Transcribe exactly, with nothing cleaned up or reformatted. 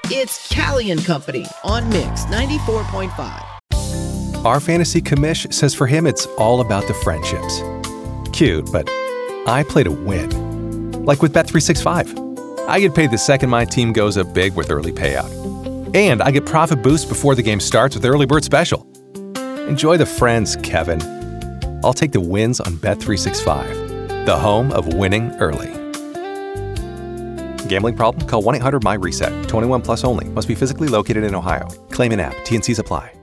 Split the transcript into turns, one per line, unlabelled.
It's Callie and Company on Mix ninety-four point five.
Our fantasy commish says for him it's all about the friendships. Cute, but I play to win. Like with Bet three sixty-five. I get paid the second my team goes up big with early payout. And I get profit boost before the game starts with Early Bird Special. Enjoy the friends, Kevin. I'll take the wins on Bet three sixty-five, the home of winning early. Gambling problem? Call one eight hundred M Y RESET. twenty-one plus only. Must be physically located in Ohio. Claim in app. T N Cs apply.